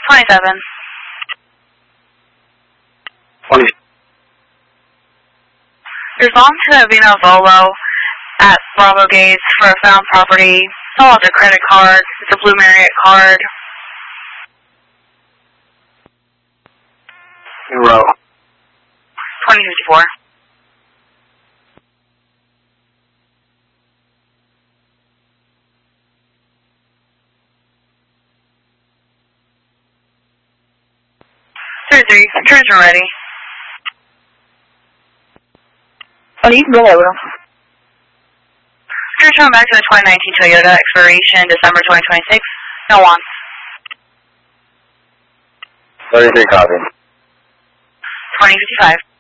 27. 20. Respond to the Vino Volo at Bravo Gates for a found property. Fill out their credit card. It's a Blue Marriott card. New row. 2054. Turns are ready. Oh, you can go ahead, bro. Turn back to the 2019 Toyota, expiration December 2026. No wants. 33 copy. 2055.